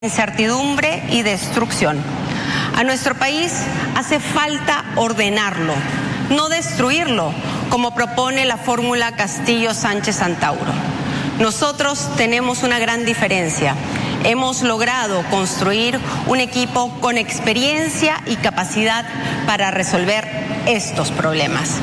incertidumbre y destrucción. A nuestro país hace falta ordenarlo, no destruirlo, como propone la fórmula Castillo-Sánchez-Antauro. Nosotros tenemos una gran diferencia. Hemos logrado construir un equipo con experiencia y capacidad para resolver estos problemas.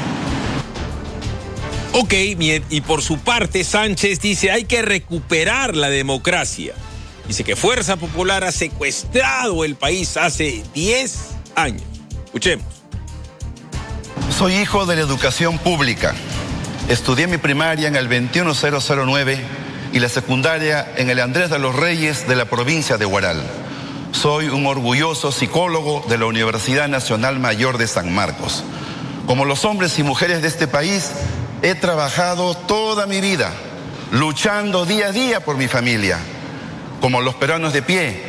Ok, bien, y por su parte Sánchez dice hay que recuperar la democracia. Dice que Fuerza Popular ha secuestrado el país hace 10 años. Escuchemos. Soy hijo de la educación pública. Estudié mi primaria en el 21009 y la secundaria en el Andrés de los Reyes de la provincia de Huaral. Soy un orgulloso psicólogo de la Universidad Nacional Mayor de San Marcos. Como los hombres y mujeres de este país, he trabajado toda mi vida, luchando día a día por mi familia. Como los peruanos de pie,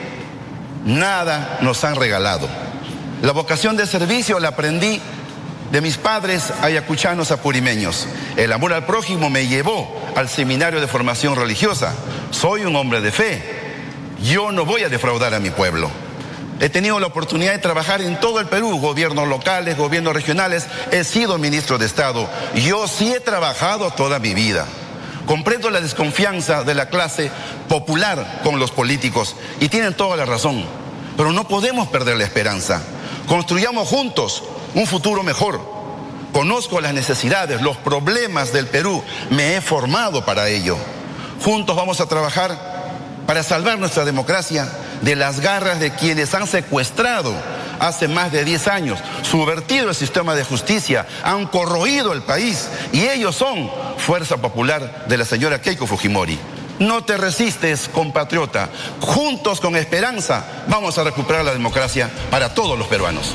nada nos han regalado. La vocación de servicio la aprendí de mis padres ayacuchanos apurimeños. El amor al prójimo me llevó al seminario de formación religiosa. Soy un hombre de fe. Yo no voy a defraudar a mi pueblo. He tenido la oportunidad de trabajar en todo el Perú, gobiernos locales, gobiernos regionales. He sido ministro de Estado. Yo sí he trabajado toda mi vida. Comprendo la desconfianza de la clase popular con los políticos y tienen toda la razón, pero no podemos perder la esperanza. Construyamos juntos un futuro mejor. Conozco las necesidades, los problemas del Perú, me he formado para ello. Juntos vamos a trabajar para salvar nuestra democracia de las garras de quienes han secuestrado hace más de 10 años, subvertido el sistema de justicia, han corroído el país y ellos son Fuerza Popular de la señora Keiko Fujimori. No te resistes, compatriota. Juntos con esperanza vamos a recuperar la democracia para todos los peruanos.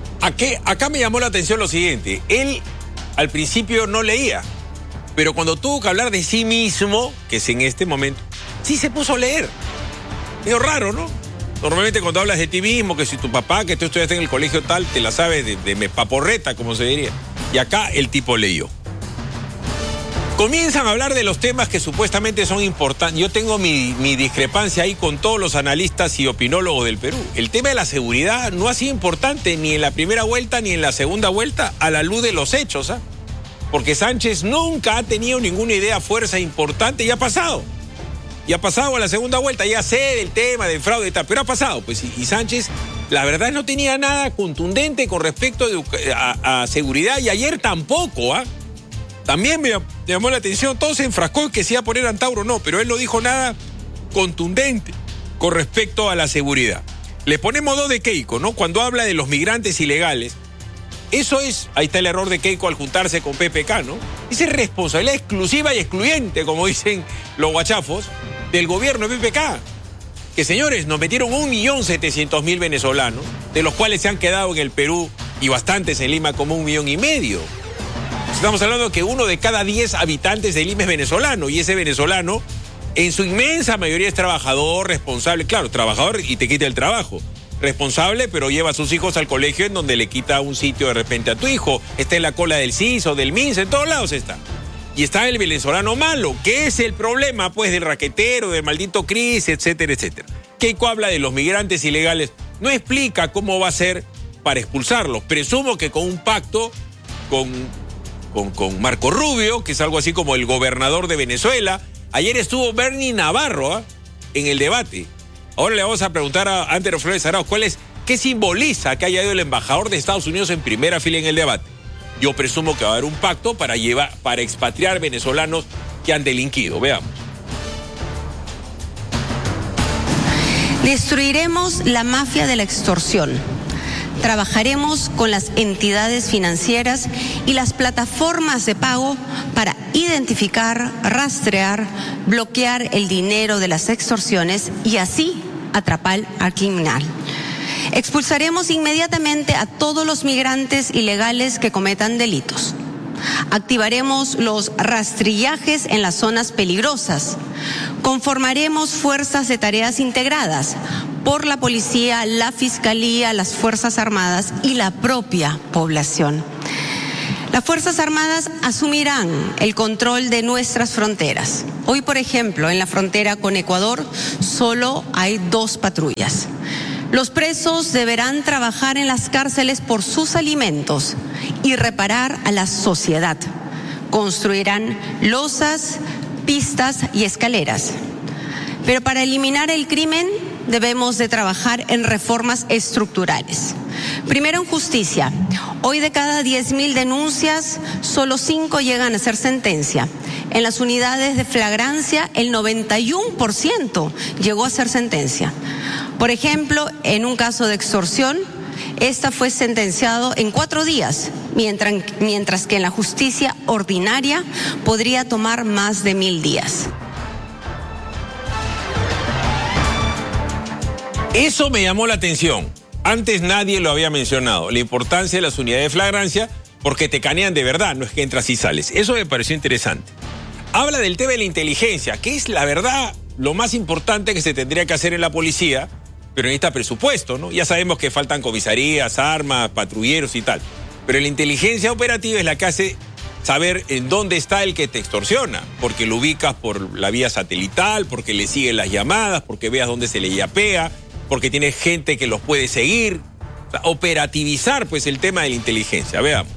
Acá me llamó la atención lo siguiente. Él al principio no leía, pero cuando tuvo que hablar de sí mismo, que es en este momento, sí se puso a leer. Medio raro, ¿no? Normalmente cuando hablas de ti mismo, que si tu papá, que tú estudiaste en el colegio tal, te la sabes de paporreta, como se diría. Y acá el tipo leyó. Comienzan a hablar de los temas que supuestamente son importantes. Yo tengo mi discrepancia ahí con todos los analistas y opinólogos del Perú. El tema de la seguridad no ha sido importante ni en la primera vuelta ni en la segunda vuelta a la luz de los hechos, ¿ah? Porque Sánchez nunca ha tenido ninguna idea, fuerza importante y ha pasado. Y ha pasado a la segunda vuelta, ya sé del tema del fraude y tal, pero ha pasado, pues, y Sánchez, la verdad, no tenía nada contundente con respecto a seguridad, y ayer tampoco, ¿ah? También me llamó la atención, todo se enfrascó en que se iba a poner Antauro, no, pero él no dijo nada contundente con respecto a la seguridad. Le ponemos dos de Keiko, ¿no? Cuando habla de los migrantes ilegales, eso es, ahí está el error de Keiko al juntarse con PPK, ¿no? Esa es responsabilidad exclusiva y excluyente, como dicen los guachafos, del gobierno de PPK. Que señores, nos metieron 1.700.000 venezolanos, de los cuales se han quedado en el Perú y bastantes en Lima como 1,5 millones. Estamos hablando que 1 de cada 10 habitantes de Lima es venezolano, y ese venezolano en su inmensa mayoría es trabajador, responsable, claro, trabajador y te quita el trabajo. Responsable, pero lleva a sus hijos al colegio en donde le quita un sitio de repente a tu hijo. Está en la cola del CIS o del MINS, en todos lados está. Y está el venezolano malo, que es el problema, pues, del raquetero, del maldito Cris, etcétera, etcétera. Keiko habla de los migrantes ilegales, no explica cómo va a ser para expulsarlos. Presumo que con un pacto con Marco Rubio, que es algo así como el gobernador de Venezuela. Ayer estuvo Bernie Navarro, ¿eh?, en el debate. Ahora le vamos a preguntar a Antero Flores Arauz, ¿qué simboliza que haya ido el embajador de Estados Unidos en primera fila en el debate? Yo presumo que va a haber un pacto para expatriar venezolanos que han delinquido. Veamos. Destruiremos la mafia de la extorsión. Trabajaremos con las entidades financieras y las plataformas de pago para identificar, rastrear, bloquear el dinero de las extorsiones y así atrapar al criminal. Expulsaremos inmediatamente a todos los migrantes ilegales que cometan delitos. Activaremos los rastrillajes en las zonas peligrosas. Conformaremos fuerzas de tareas integradas por la policía, la fiscalía, las Fuerzas Armadas y la propia población. Las Fuerzas Armadas asumirán el control de nuestras fronteras. Hoy, por ejemplo, en la frontera con Ecuador solo hay 2 patrullas. Los presos deberán trabajar en las cárceles por sus alimentos y reparar a la sociedad. Construirán losas, pistas y escaleras. Pero para eliminar el crimen debemos de trabajar en reformas estructurales. Primero, en justicia. Hoy de cada 10.000 denuncias, solo 5 llegan a ser sentencia. En las unidades de flagrancia, el 91% llegó a ser sentencia. Por ejemplo, en un caso de extorsión, esta fue sentenciado en 4 días, mientras que en la justicia ordinaria podría tomar más de 1.000 días. Eso me llamó la atención. Antes nadie lo había mencionado. La importancia de las unidades de flagrancia, porque te canean de verdad, no es que entras y sales. Eso me pareció interesante. Habla del tema de la inteligencia, que es la verdad lo más importante que se tendría que hacer en la policía, pero necesita presupuesto, ¿no? Ya sabemos que faltan comisarías, armas, patrulleros y tal. Pero la inteligencia operativa es la que hace saber en dónde está el que te extorsiona, porque lo ubicas por la vía satelital, porque le siguen las llamadas, porque veas dónde se le yapea, porque tienes gente que los puede seguir. O sea, operativizar pues el tema de la inteligencia. Veamos.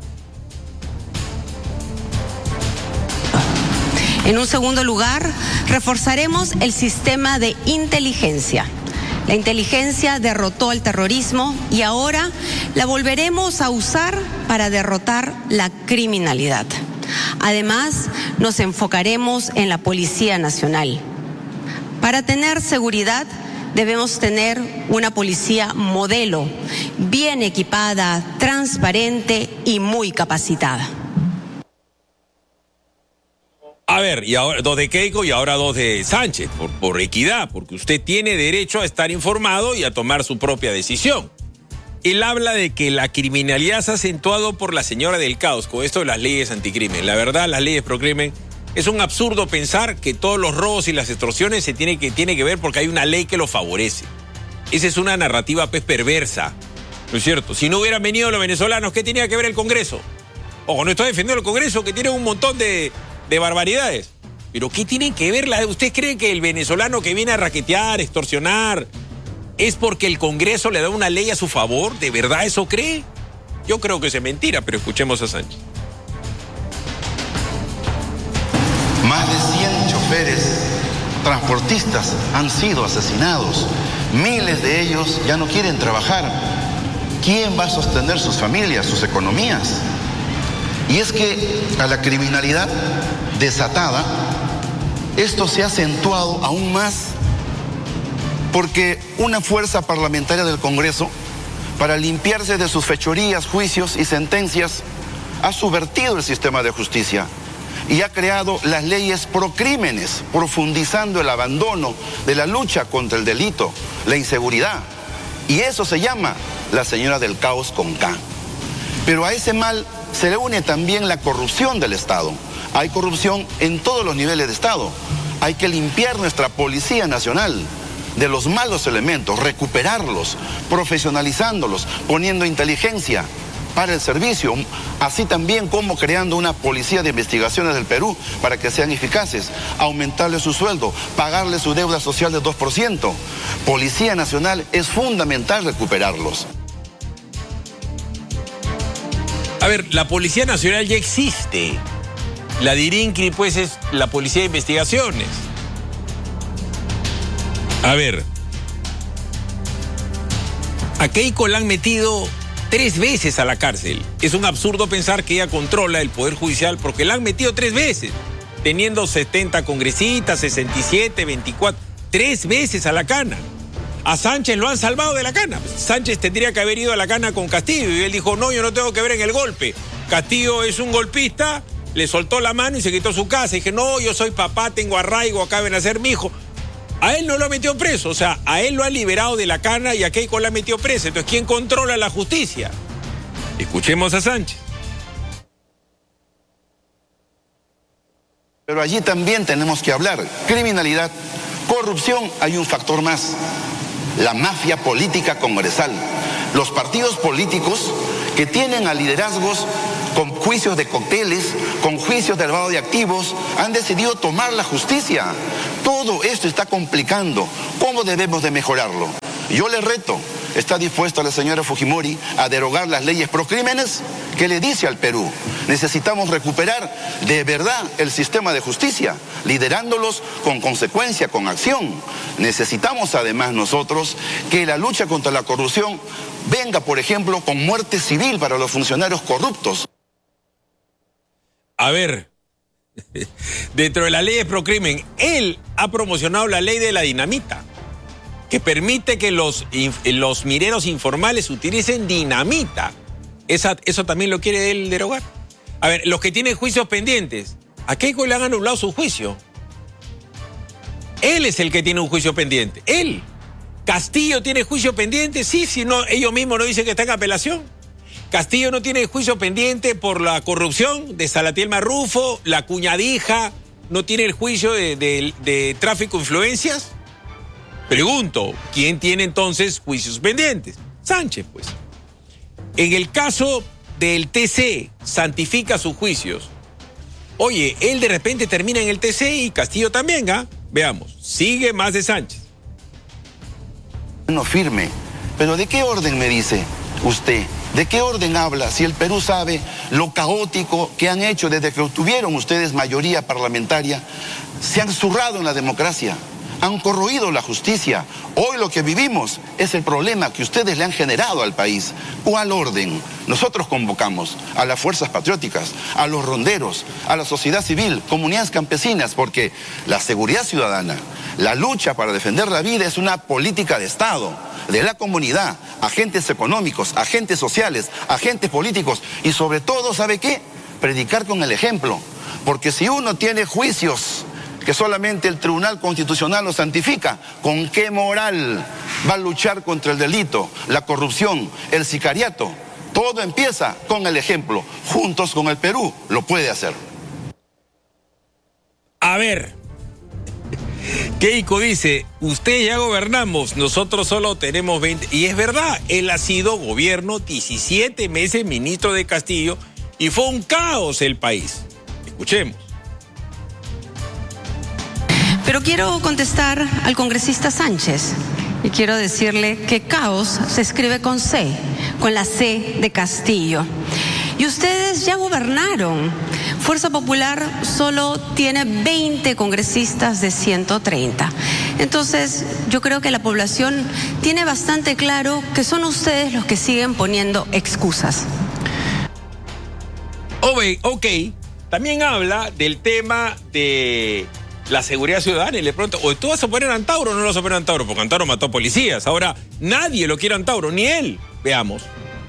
En un segundo lugar, reforzaremos el sistema de inteligencia. La inteligencia derrotó al terrorismo y ahora la volveremos a usar para derrotar la criminalidad. Además, nos enfocaremos en la Policía Nacional. Para tener seguridad, debemos tener una policía modelo, bien equipada, transparente y muy capacitada. A ver, y ahora 2 de Keiko y ahora 2 de Sánchez, por equidad, porque usted tiene derecho a estar informado y a tomar su propia decisión. Él habla de que la criminalidad se ha acentuado por la señora del caos, con esto de las leyes anticrimen. La verdad, las leyes procrimen, es un absurdo pensar que todos los robos y las extorsiones se tiene que ver porque hay una ley que lo favorece. Esa es una narrativa pues perversa, ¿no es cierto? Si no hubieran venido los venezolanos, ¿qué tenía que ver el Congreso? Ojo, no estoy defendiendo el Congreso, que tiene un montón de barbaridades. Pero ¿qué tienen que ver? ¿Usted cree que el venezolano que viene a raquetear, extorsionar, es porque el Congreso le da una ley a su favor? ¿De verdad eso cree? Yo creo que es mentira, pero escuchemos a Sánchez. Más de 100 choferes, transportistas han sido asesinados. Miles de ellos ya no quieren trabajar. ¿Quién va a sostener sus familias, sus economías? Y es que a la criminalidad desatada, esto se ha acentuado aún más porque una fuerza parlamentaria del Congreso, para limpiarse de sus fechorías, juicios y sentencias, ha subvertido el sistema de justicia y ha creado las leyes procrímenes, profundizando el abandono de la lucha contra el delito, la inseguridad. Y eso se llama la señora del caos con K. Pero a ese mal se le une también la corrupción del Estado. Hay corrupción en todos los niveles de Estado. Hay que limpiar nuestra Policía Nacional de los malos elementos, recuperarlos, profesionalizándolos, poniendo inteligencia para el servicio, así también como creando una policía de investigaciones del Perú para que sean eficaces, aumentarles su sueldo, pagarles su deuda social del 2%. Policía Nacional es fundamental recuperarlos. A ver, la Policía Nacional ya existe. La DIRINCRI, pues, es la Policía de Investigaciones. A ver, a Keiko la han metido 3 veces a la cárcel. Es un absurdo pensar que ella controla el Poder Judicial porque la han metido 3 veces, teniendo 70 congresistas, 67, 24, 3 veces a la cana. A Sánchez lo han salvado de la cana. Sánchez tendría que haber ido a la cana con Castillo y él dijo, no, yo no tengo que ver en el golpe. Castillo es un golpista, le soltó la mano y se quitó su casa. Y dije, no, yo soy papá, tengo arraigo, acá ven a ser mi hijo. A él no lo ha metido preso, o sea, a él lo han liberado de la cana y a Keiko la ha metido preso. Entonces, ¿quién controla la justicia? Escuchemos a Sánchez. Pero allí también tenemos que hablar. Criminalidad, corrupción, hay un factor más. La mafia política congresal. Los partidos políticos que tienen a liderazgos con juicios de cócteles, con juicios de lavado de activos, han decidido tomar la justicia. Todo esto está complicando. ¿Cómo debemos de mejorarlo? Yo le reto, ¿está dispuesta la señora Fujimori a derogar las leyes procrímenes? ¿Qué le dice al Perú? Necesitamos recuperar de verdad el sistema de justicia, liderándolos con consecuencia, con acción. Necesitamos además nosotros que la lucha contra la corrupción venga, por ejemplo, con muerte civil para los funcionarios corruptos. A ver, dentro de la ley de procrimen, él ha promocionado la ley de la dinamita, que permite que los mineros informales utilicen dinamita. ¿Eso también lo quiere él derogar? A ver, los que tienen juicios pendientes, ¿a Keiko le han anulado su juicio? Él es el que tiene un juicio pendiente. Él. Castillo tiene juicio pendiente, sí, si no, ellos mismos no dicen que está en apelación. Castillo no tiene juicio pendiente por la corrupción de Salatiel Marrufo, la cuñadija, no tiene el juicio de tráfico de influencias. Pregunto, ¿quién tiene entonces juicios pendientes? Sánchez, pues. En el caso del TC, santifica sus juicios. Oye, él de repente termina en el TC y Castillo también, ¿ah? Veamos, sigue más de Sánchez. No firme, pero ¿de qué orden me dice usted? ¿De qué orden habla si el Perú sabe lo caótico que han hecho desde que obtuvieron ustedes mayoría parlamentaria? Se han zurrado en la democracia, han corroído la justicia. Hoy lo que vivimos es el problema que ustedes le han generado al país. ¿Cuál orden? Nosotros convocamos a las fuerzas patrióticas, a los ronderos, a la sociedad civil, comunidades campesinas, porque la seguridad ciudadana, la lucha para defender la vida es una política de Estado, de la comunidad, agentes económicos, agentes sociales, agentes políticos y sobre todo, ¿sabe qué? Predicar con el ejemplo, porque si uno tiene juicios que solamente el Tribunal Constitucional lo santifica, ¿con qué moral va a luchar contra el delito, la corrupción, el sicariato? Todo empieza con el ejemplo. Juntos con el Perú lo puede hacer. A ver, Keiko dice, ustedes ya gobernamos, nosotros solo tenemos 20. Y es verdad, él ha sido gobierno 17 meses ministro de Castillo y fue un caos el país. Escuchemos. Pero quiero contestar al congresista Sánchez y quiero decirle que caos se escribe con C, con la C de Castillo. Y ustedes ya gobernaron. Fuerza Popular solo tiene 20 congresistas de 130. Entonces, yo creo que la población tiene bastante claro que son ustedes los que siguen poniendo excusas. Ok, también habla del tema de la seguridad ciudadana y le pregunto, ¿o tú vas a poner a Antauro o no lo vas a poner a Antauro? Porque Antauro mató policías. Ahora nadie lo quiere a Antauro, ni él. Veamos.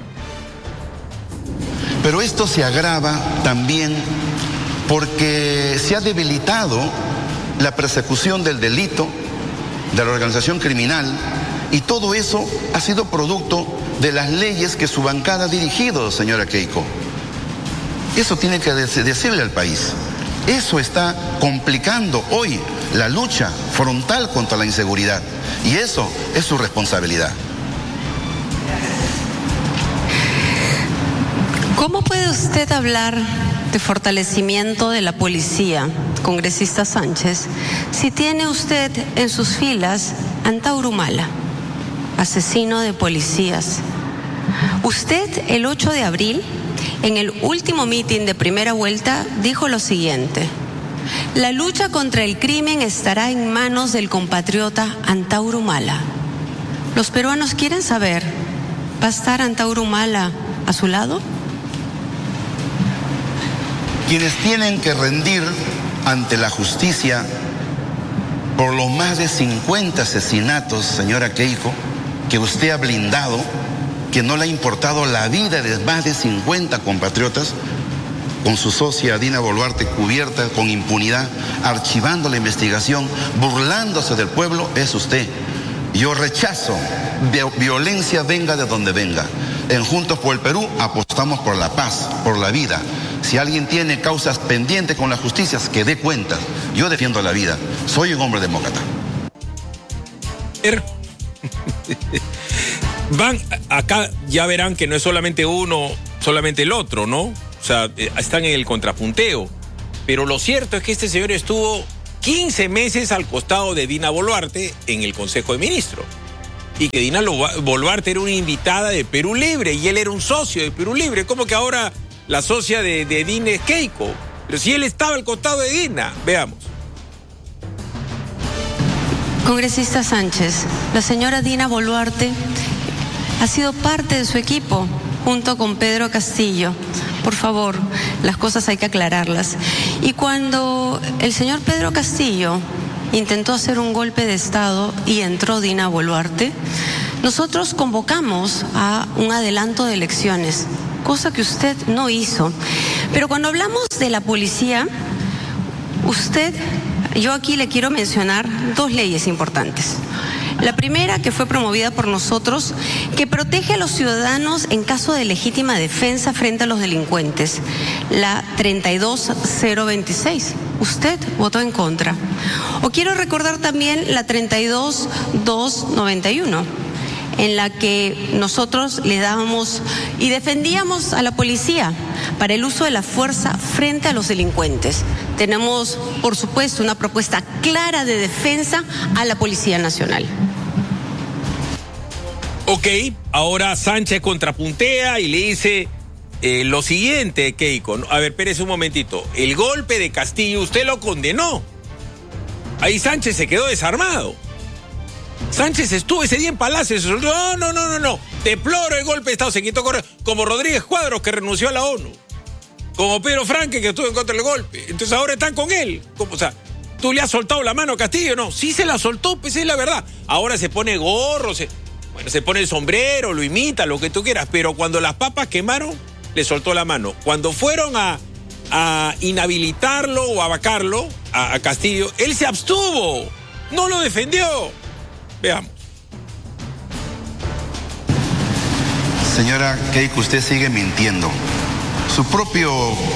Pero esto se agrava también porque se ha debilitado la persecución del delito, de la organización criminal, y todo eso ha sido producto de las leyes que su bancada ha dirigido, señora Keiko. Eso tiene que decirle al país. Eso está complicando hoy la lucha frontal contra la inseguridad. Y eso es su responsabilidad. ¿Cómo puede usted hablar de fortalecimiento de la policía, congresista Sánchez, si tiene usted en sus filas a Antauro Humala, asesino de policías? Usted, el 8 de abril, en el último mitin de primera vuelta, dijo lo siguiente: la lucha contra el crimen estará en manos del compatriota Antauro Humala. Los peruanos quieren saber, ¿va a estar Antauro Humala a su lado? Quienes tienen que rendir ante la justicia por los más de 50 asesinatos, señora Keiko, que usted ha blindado, que no le ha importado la vida de más de 50 compatriotas, con su socia Dina Boluarte cubierta con impunidad, archivando la investigación, burlándose del pueblo, es usted. Yo rechazo violencia, venga de donde venga. En Juntos por el Perú apostamos por la paz, por la vida. Si alguien tiene causas pendientes con la justicia, que dé cuenta. Yo defiendo la vida. Soy un hombre demócrata. Van acá, ya verán que no es solamente uno, solamente el otro, ¿no? O sea, están en el contrapunteo. Pero lo cierto es que este señor estuvo 15 meses al costado de Dina Boluarte en el Consejo de Ministros. Y que Dina Boluarte era una invitada de Perú Libre y él era un socio de Perú Libre. ¿Cómo que ahora la socia de Dina es Keiko? Pero si él estaba al costado de Dina. Veamos. Congresista Sánchez, la señora Dina Boluarte ha sido parte de su equipo junto con Pedro Castillo. Por favor, las cosas hay que aclararlas. Y cuando el señor Pedro Castillo intentó hacer un golpe de Estado y entró Dina Boluarte, nosotros convocamos a un adelanto de elecciones, cosa que usted no hizo. Pero cuando hablamos de la policía, yo aquí le quiero mencionar dos leyes importantes. La primera, que fue promovida por nosotros, que protege a los ciudadanos en caso de legítima defensa frente a los delincuentes. La 32026. Usted votó en contra. O quiero recordar también la 32291, en la que nosotros le dábamos y defendíamos a la policía para el uso de la fuerza frente a los delincuentes. Tenemos, por supuesto, una propuesta clara de defensa a la Policía Nacional. Ok, ahora Sánchez contrapuntea y le dice lo siguiente, Keiko. A ver, espérese un momentito. El golpe de Castillo, usted lo condenó. Ahí Sánchez se quedó desarmado. Sánchez estuvo ese día en Palacio. No. Deploro el golpe de Estado. Se quitó correr. Como Rodríguez Cuadros, que renunció a la ONU. Como Pedro Franque, que estuvo en contra del golpe. Entonces ahora están con él. O sea, ¿tú le has soltado la mano a Castillo? No, sí se la soltó, pues es la verdad. Ahora se pone gorro, se pone el sombrero, lo imita, lo que tú quieras. Pero cuando las papas quemaron, le soltó la mano. Cuando fueron a inhabilitarlo o a vacarlo a Castillo, él se abstuvo. No lo defendió. Veamos. Señora Keiko, usted sigue mintiendo. Su propio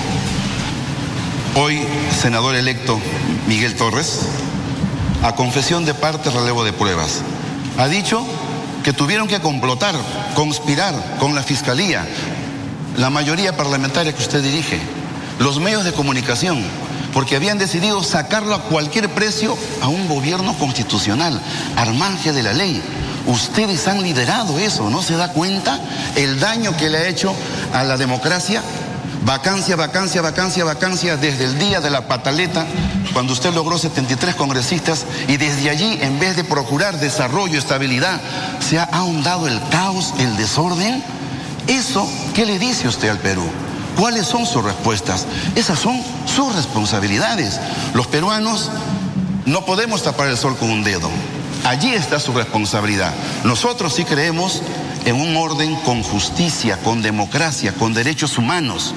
hoy senador electo Miguel Torres, a confesión de parte, relevo de pruebas, ha dicho que tuvieron que complotar, conspirar con la Fiscalía, la mayoría parlamentaria que usted dirige, los medios de comunicación, porque habían decidido sacarlo a cualquier precio a un gobierno constitucional, al margen de la ley. Ustedes han liderado eso, ¿no se da cuenta el daño que le ha hecho a la democracia? Vacancia desde el día de la pataleta, cuando usted logró 73 congresistas, y desde allí, en vez de procurar desarrollo, estabilidad, se ha ahondado el caos, el desorden. ¿Eso qué le dice usted al Perú? ¿Cuáles son sus respuestas? Esas son sus responsabilidades. Los peruanos no podemos tapar el sol con un dedo. Allí está su responsabilidad. Nosotros sí creemos en un orden con justicia, con democracia, con derechos humanos.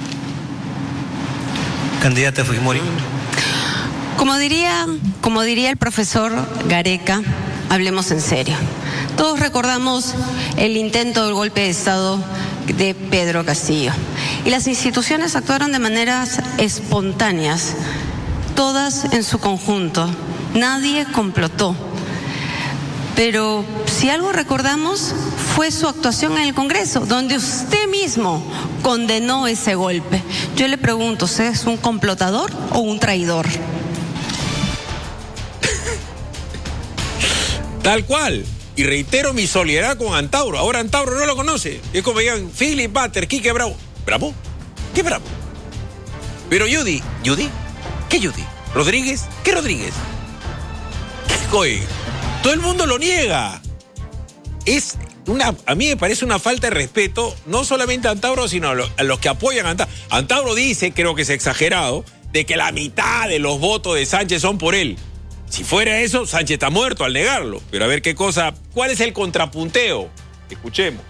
Candidata Fujimori. Como diría el profesor Gareca, hablemos en serio. Todos recordamos el intento del golpe de Estado de Pedro Castillo. Y las instituciones actuaron de maneras espontáneas, todas en su conjunto. Nadie complotó. Pero si algo recordamos fue su actuación en el Congreso, donde usted mismo condenó ese golpe. Yo le pregunto, ¿usted es un complotador o un traidor? Tal cual. Y reitero mi solidaridad con Antauro. Ahora Antauro no lo conoce. Es como digan Philip Butter, Quique Bravo. ¿Bravo? ¿Qué Bravo? Pero Judy. ¿Qué Judy? ¿Rodríguez? ¿Qué Rodríguez? Oye, todo el mundo lo niega. A mí me parece una falta de respeto, no solamente a Antauro, sino a los que apoyan a Antauro. Antauro dice, creo que es exagerado, de que la mitad de los votos de Sánchez son por él. Si fuera eso, Sánchez está muerto al negarlo. Pero a ver qué cosa, ¿cuál es el contrapunteo? Escuchemos.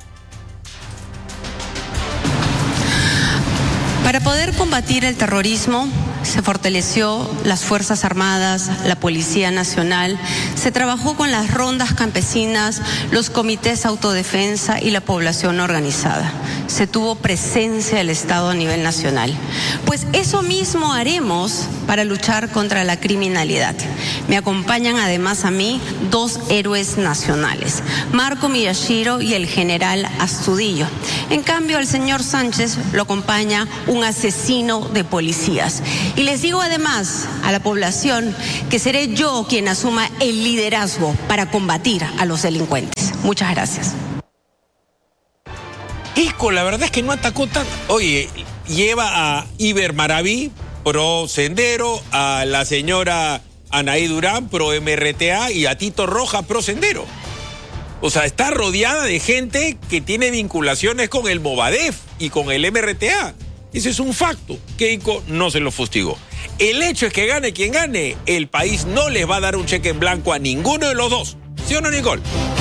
Para poder combatir el terrorismo, se fortaleció las Fuerzas Armadas, la Policía Nacional, se trabajó con las rondas campesinas, los comités autodefensa y la población organizada. Se tuvo presencia del Estado a nivel nacional. Pues eso mismo haremos para luchar contra la criminalidad. Me acompañan además a mí dos héroes nacionales, Marco Miyashiro y el general Astudillo. En cambio, al señor Sánchez lo acompaña un asesino de policías. Y les digo además a la población que seré yo quien asuma el liderazgo para combatir a los delincuentes. Muchas gracias. Isco, la verdad es que no atacó tanto. Oye, lleva a Iber Maraví, pro Sendero, a la señora Anaí Durán, pro MRTA, y a Tito Roja, pro Sendero. O sea, está rodeada de gente que tiene vinculaciones con el Movadef y con el MRTA. Ese es un facto. Keiko no se lo fustigó. El hecho es que gane quien gane, el país no les va a dar un cheque en blanco a ninguno de los dos. ¿Sí o no, Nicole?